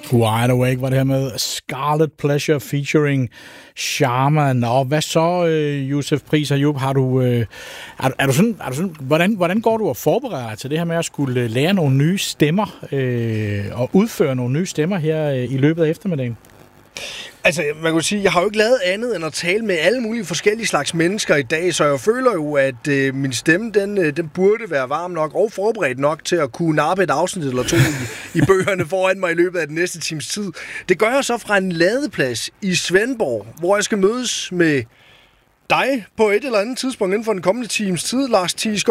Wide Awake var det her med Scarlet Pleasure featuring Shaman. Og hvad så, Josef Pris Ayub? Er du sådan, hvordan går du og forbereder dig til det her med at skulle lære nogle nye stemmer og udføre nogle nye stemmer her i løbet af eftermiddagen? Altså, man kan sige, jeg har jo ikke lavet andet end at tale med alle mulige forskellige slags mennesker i dag, så jeg føler jo, at min stemme, den burde være varm nok og forberedt nok til at kunne nappe et afsnit eller to i bøgerne foran mig i løbet af den næste times tid. Det gør jeg så fra en ladeplads i Svendborg, hvor jeg skal mødes med dig på et eller andet tidspunkt inden for den kommende times tid, Lars Thiesgaard.